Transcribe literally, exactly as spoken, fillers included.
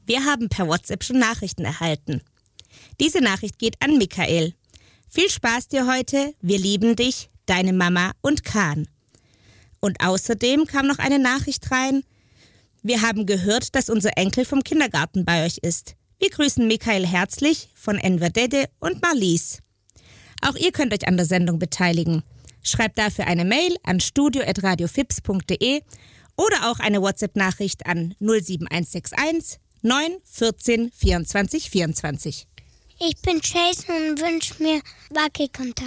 Wir haben per WhatsApp schon Nachrichten erhalten. Diese Nachricht geht an Michael. Viel Spaß dir heute, wir lieben dich, deine Mama und Kahn. Und außerdem kam noch eine Nachricht rein. Wir haben gehört, dass unser Enkel vom Kindergarten bei euch ist. Wir grüßen Michael herzlich von Enver Dede und Marlies. Auch ihr könnt euch an der Sendung beteiligen. Schreibt dafür eine Mail an studio at radiofips punkt de oder auch eine WhatsApp-Nachricht an null sieben eins sechs eins neun vierzehn vierundzwanzig vierundzwanzig. Ich bin Jason und wünsche mir Wackelkontakt.